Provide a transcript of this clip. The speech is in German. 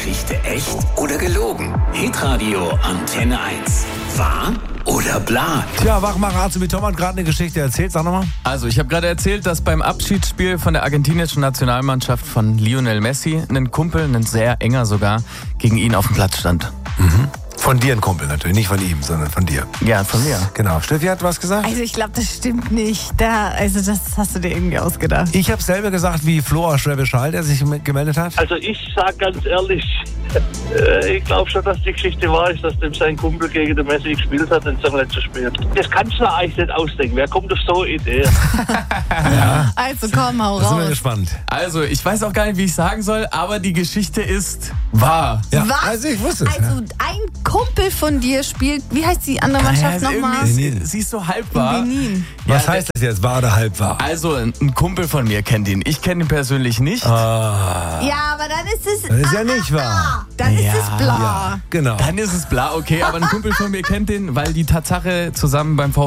Geschichte echt oder gelogen? Hitradio Antenne 1. Wahr oder bla? Tja, Wachmacher Arzt mit Tom hat gerade eine Geschichte erzählt. Sag nochmal. Also, ich habe gerade erzählt, dass beim Abschiedsspiel von der argentinischen Nationalmannschaft von Lionel Messi ein Kumpel, ein sehr enger sogar, gegen ihn auf dem Platz stand. Von dir ein Kumpel natürlich, nicht von ihm, sondern von dir. Ja, von mir. Genau. Steffi hat was gesagt? Also ich glaube, das stimmt nicht. Das hast du dir irgendwie ausgedacht. Ich habe selber gesagt, wie Flo aus Schwäbisch Hall, der sich gemeldet hat. Also ich sage ganz ehrlich, ich glaube schon, dass die Geschichte wahr ist, dass dem sein Kumpel gegen den Messi gespielt hat, den zum letzten Spiel. Das kannst du eigentlich nicht ausdenken. Wer kommt auf so eine Idee? Also komm, hau Da sind wir raus. gespannt. Also, ich weiß auch gar nicht, wie ich sagen soll, aber die Geschichte ist wahr. Ja, Was? also ich wusste es. Also ein Kumpel von dir spielt, wie heißt die andere Mannschaft nochmal? Sie ist so halb wahr. Benin. Was heißt das jetzt? Wahr oder halb wahr? Also, ein Kumpel von mir kennt ihn. Ich kenne ihn persönlich nicht. Ja, aber dann ist es... Das ist ja nicht wahr. Dann ist Ja. es bla. Genau. Dann ist es bla, okay, aber ein Kumpel von mir kennt den, weil die Tatsache zusammen beim VfB